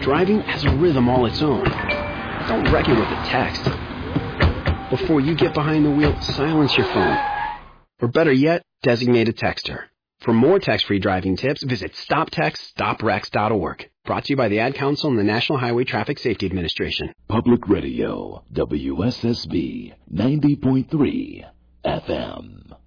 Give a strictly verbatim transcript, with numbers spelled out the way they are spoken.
Driving has a rhythm all its own. Don't wreck it with a text. Before you get behind the wheel, silence your phone. Or better yet, designate a texter. For more text-free driving tips, visit stop text stop wrecks dot org. Brought to you by the Ad Council and the National Highway Traffic Safety Administration. Public Radio, W S S B ninety point three F M.